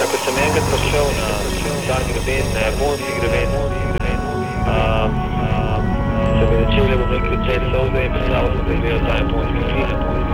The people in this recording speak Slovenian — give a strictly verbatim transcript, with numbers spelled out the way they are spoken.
Ja, ko sem enkrat prišel na ta greben, na Japonski greben, um, sem začel, da bom rekel, cel solze in predstavil sem, da je ta Japonski greben.